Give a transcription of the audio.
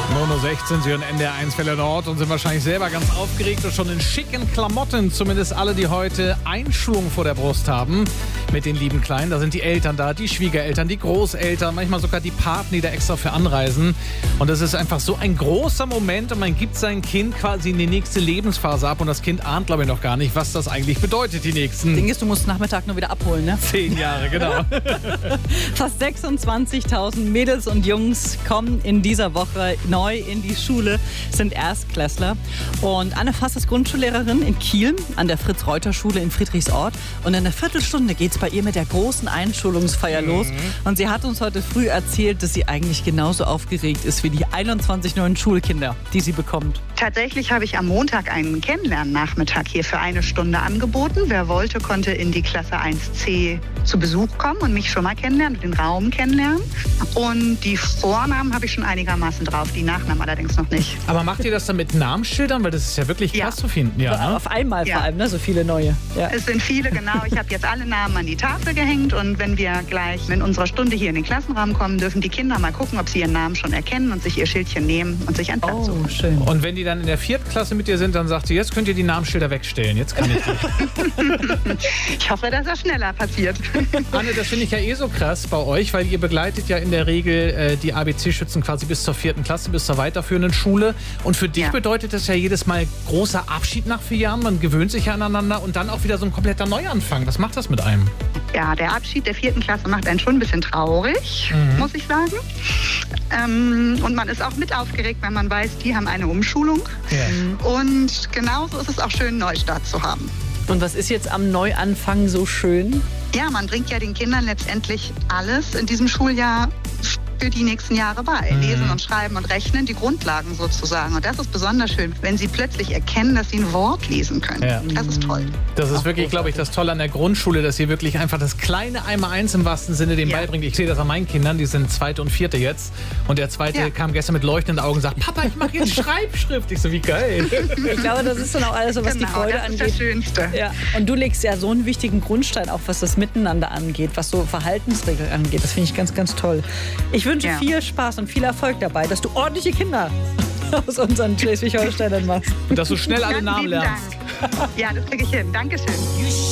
9:16 Uhr, Sie hören NDR 1 Welle Nord und sind wahrscheinlich selber ganz aufgeregt und schon in schicken Klamotten. Zumindest alle, die heute Einschulung vor der Brust haben mit den lieben Kleinen. Da sind die Eltern da, die Schwiegereltern, die Großeltern, manchmal sogar die Paten, die da extra für anreisen. Und das ist einfach so ein großer Moment und man gibt sein Kind quasi in die nächste Lebensphase ab. Und das Kind ahnt, glaube ich, noch gar nicht, was das eigentlich bedeutet, die nächsten... Ding ist, du musst Nachmittag nur wieder abholen, ne? 10 Jahre, genau. Fast 26.000 Mädels und Jungs kommen in dieser Woche neu in die Schule, sind Erstklässler. Und Anne Fass ist Grundschullehrerin in Kiel an der Fritz-Reuter-Schule in Friedrichsort. Und in einer Viertelstunde geht es bei ihr mit der großen Einschulungsfeier los. Und sie hat uns heute früh erzählt, dass sie eigentlich genauso aufgeregt ist wie die 21 neuen Schulkinder, die sie bekommt. Tatsächlich habe ich am Montag einen Kennenlernnachmittag hier für 1 Stunde angeboten. Wer wollte, konnte in die Klasse 1c zu Besuch kommen und mich schon mal kennenlernen, den Raum kennenlernen. Und die Vornamen habe ich schon einigermaßen drauf, die Nachnamen allerdings noch nicht. Aber macht ihr das dann mit Namensschildern? Weil das ist ja wirklich krass zu finden. Ja, ne? Auf einmal vor allem, ne? So viele neue. Ja. Es sind viele, genau. Ich habe jetzt alle Namen an die Tafel gehängt und wenn wir gleich in unserer Stunde hier in den Klassenraum kommen, dürfen die Kinder mal gucken, ob sie ihren Namen schon erkennen und sich ihr Schildchen nehmen und sich einen Platz suchen. Schön. Und wenn die dann in der 4. Klasse mit dir sind, dann sagt sie, jetzt könnt ihr die Namensschilder wegstellen. Jetzt kann ich nicht. Ich hoffe, dass das schneller passiert. Anne, das finde ich ja so krass bei euch, weil ihr begleitet ja in der Regel die ABC-Schützen quasi bis zur 4. Klasse, bis zur weiterführenden Schule. Und für dich bedeutet das ja jedes Mal großer Abschied nach 4 Jahren. Man gewöhnt sich ja aneinander und dann auch wieder so ein kompletter Neuanfang. Was macht das mit einem? Ja, der Abschied der 4. Klasse macht einen schon ein bisschen traurig, muss ich sagen. Und man ist auch mit aufgeregt, wenn man weiß, die haben eine Umschulung. Ja. Und genauso ist es auch schön, einen Neustart zu haben. Und was ist jetzt am Neuanfang so schön? Ja, man bringt ja den Kindern letztendlich alles in diesem Schuljahr für die nächsten Jahre bei. Lesen und Schreiben und Rechnen, die Grundlagen sozusagen. Und das ist besonders schön, wenn sie plötzlich erkennen, dass sie ein Wort lesen können. Ja. Das ist toll. Das ist wirklich, glaube ich, das Tolle an der Grundschule, dass sie wirklich einfach das kleine Einmaleins im wahrsten Sinne dem beibringt. Ich sehe das an meinen Kindern, die sind 2. und 4. jetzt. Und der 2. kam gestern mit leuchtenden Augen und sagt, Papa, ich mache jetzt Schreibschrift. Ich so, wie geil. Ich glaube, das ist dann auch alles so, was die Freude das angeht. Das ist das Schönste. Ja. Und du legst ja so einen wichtigen Grundstein, auch was das Miteinander angeht, was so Verhaltensregeln angeht. Das finde ich ganz, ganz toll. Ich wünsche viel Spaß und viel Erfolg dabei, dass du ordentliche Kinder aus unseren Schleswig-Holsteinern machst. Und dass du schnell alle Namen lernst. Dank. Ja, das kriege ich hin. Dankeschön.